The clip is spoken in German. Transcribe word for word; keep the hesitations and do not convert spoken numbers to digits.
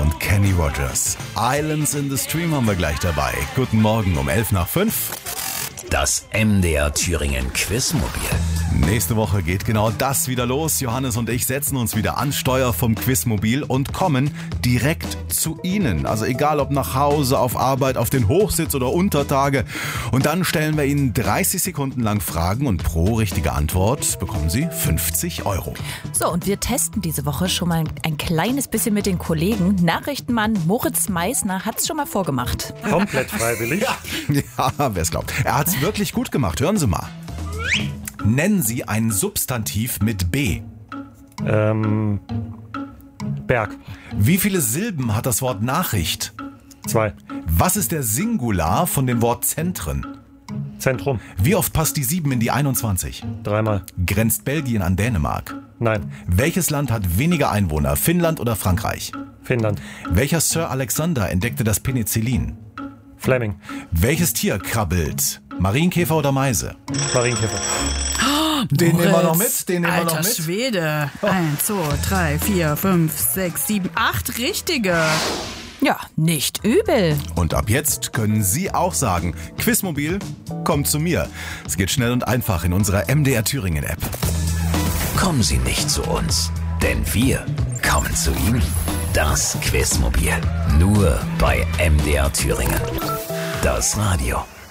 und Kenny Rogers. Islands in the Stream haben wir gleich dabei. Guten Morgen um elf nach fünf. Das M D R Thüringen Quizmobil. Nächste Woche geht genau das wieder los. Johannes und ich setzen uns wieder an Steuer vom Quizmobil und kommen direkt zu Ihnen. Also egal ob nach Hause, auf Arbeit, auf den Hochsitz oder Untertage. Und dann stellen wir Ihnen dreißig Sekunden lang Fragen und pro richtige Antwort bekommen Sie fünfzig Euro. So, und wir testen diese Woche schon mal ein kleines bisschen mit den Kollegen. Nachrichtenmann Moritz Meisner hat es schon mal vorgemacht. Komplett freiwillig. Ja, ja wer es glaubt. Er hat es wirklich gut gemacht. Hören Sie mal. Nennen Sie ein Substantiv mit B. Ähm, Berg. Wie viele Silben hat das Wort Nachricht? Zwei. Was ist der Singular von dem Wort Zentren? Zentrum. Wie oft passt die sieben in die einundzwanzig? Dreimal. Grenzt Belgien an Dänemark? Nein. Welches Land hat weniger Einwohner, Finnland oder Frankreich? Finnland. Welcher Sir Alexander entdeckte das Penicillin? Fleming. Welches Tier krabbelt? Marienkäfer oder Meise? Marienkäfer. Den nehmen wir noch mit, den nehmen wir Alter noch mit. Schwede. Eins, zwei, drei, vier, fünf, sechs, sieben, acht richtige. Ja, nicht übel. Und ab jetzt können Sie auch sagen, Quizmobil, kommt zu mir. Es geht schnell und einfach in unserer M D R Thüringen App. Kommen Sie nicht zu uns, denn wir kommen zu Ihnen. Das Quizmobil. Nur bei M D R Thüringen. Das Radio.